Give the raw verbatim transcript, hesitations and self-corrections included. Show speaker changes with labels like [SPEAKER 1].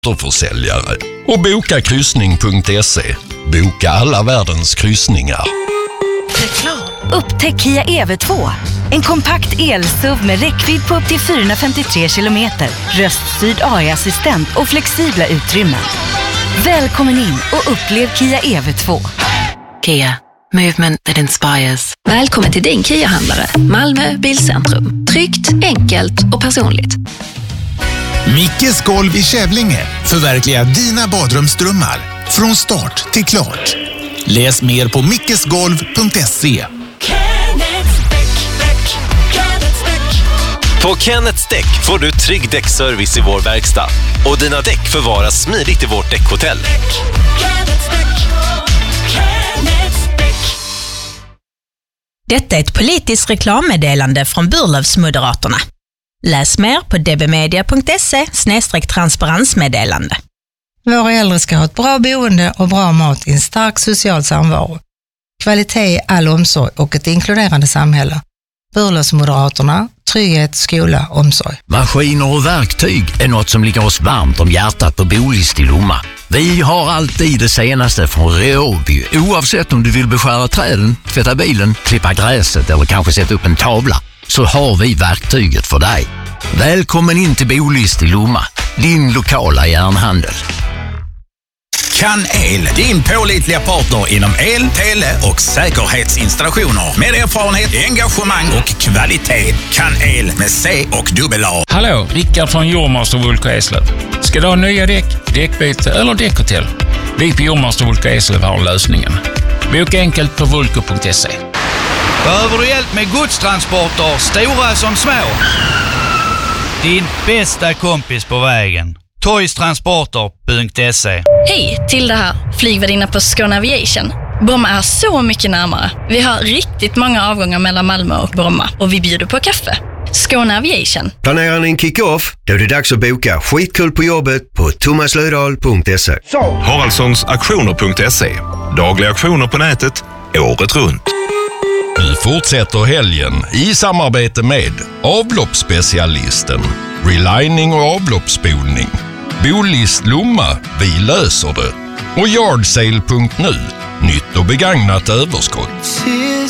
[SPEAKER 1] återförsäljare. Och boka kryssning punkt se. Boka alla världens kryssningar.
[SPEAKER 2] Reklam. Upptäck Kia E V två. En kompakt el-S U V med räckvidd på upp till fyrahundrafemtiotre kilometer. Röststyrd A I-assistent och flexibla utrymmen. Välkommen in och upplev Kia E V två.
[SPEAKER 3] Kia. Movement that inspires.
[SPEAKER 4] Välkommen till din Kia-handlare. Malmö Bilcentrum. Tryggt, enkelt och personligt.
[SPEAKER 5] Mickes golv i Kävlinge. Förverkliga dina badrumsdrömmar. Från start till klart. Läs mer på mickesgolv punkt se.
[SPEAKER 6] På Kenneths Däck får du trygg däckservice i vår verkstad. Och dina däck förvaras smidigt i vårt däckhotell.
[SPEAKER 7] Detta är ett politiskt reklammeddelande från Burlövsmoderaterna. Läs mer på dbmedia punkt se snedstreck transparensmeddelande.
[SPEAKER 8] Våra äldre ska ha ett bra boende och bra mat i en stark social samvaro. Kvalitet, all omsorg och ett inkluderande samhälle. Burlövsmoderaterna, trygghet, skola, omsorg.
[SPEAKER 9] Maskiner och verktyg är något som ligger oss varmt om hjärtat på Bolist i Lomma. Vi har alltid det senaste från Ryobi, oavsett om du vill beskära träden, tvätta bilen, klippa gräset eller kanske sätta upp en tavla, så har vi verktyget för dig. Välkommen in till Bolist i Lomma, din lokala järnhandel.
[SPEAKER 5] Kan El, din pålitliga partner inom el, tele och säkerhetsinstallationer. Med erfarenhet, engagemang och kvalitet. Kan El med C och dubbel A.
[SPEAKER 10] Hallå, Rickard från Jormaster Vulko Eslöv. Ska du ha nya däck, däckbyte eller däckhotell? Vi på Jormaster Vulko Eslöv har lösningen. Boka enkelt på vulko punkt se.
[SPEAKER 11] Behöver du hjälp med godstransporter, stora som små? Din bästa kompis på vägen. toystransporter punkt se.
[SPEAKER 12] Hej, till det här flygvärdinna på Skåne Aviation. Bromma är så mycket närmare. Vi har riktigt många avgångar mellan Malmö och Bromma och vi bjuder på kaffe. Skåne Aviation.
[SPEAKER 13] Planerar ni en kick-off? Då är det dags att boka skitkul på jobbet på thomas löfdahl punkt se.
[SPEAKER 14] Haraldssons auktioner punkt se. Dagliga auktioner på nätet, året runt.
[SPEAKER 1] Nu fortsätter helgen i samarbete med avloppsspecialisten, relining och avloppsspolning, Bolist Lomma, vi löser det, och yardsale punkt nu, nytt och begagnat överskott.